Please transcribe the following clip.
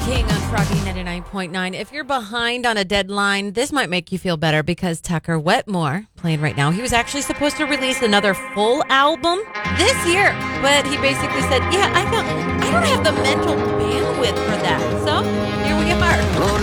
King on Froggy 99.9. If you're behind on a deadline, this might make you feel better because Tucker Wetmore, playing right now, he was actually supposed to release another full album this year, but he basically said, I don't have the mental bandwidth for that. So here we are.